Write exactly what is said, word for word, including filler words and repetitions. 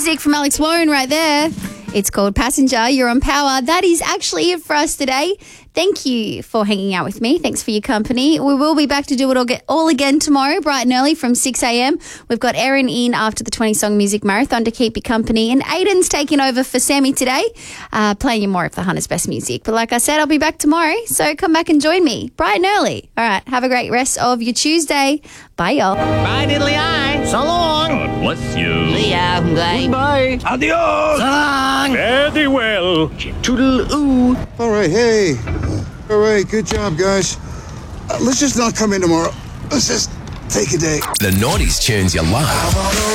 music from Alex Warren right there. It's called Passenger. You're on Power. That is actually it for us today. Thank you for hanging out with me. Thanks for your company. We will be back to do it all, get, all again tomorrow, bright and early from six a.m. We've got Erin in after the twenty-song music marathon to keep you company. And Aiden's taking over for Sammy today, uh, playing you more of the Hunter's best music. But like I said, I'll be back tomorrow, so come back and join me bright and early. All right, have a great rest of your Tuesday. Bye, y'all. Bye, diddly eye. So long. God bless you. See ya. Bye. Bye. Adios. So long. Very well. Toodle-oo. All right, hey. All right, good job, guys. Uh, let's just not come in tomorrow. Let's just take a day. The nineties tunes you love.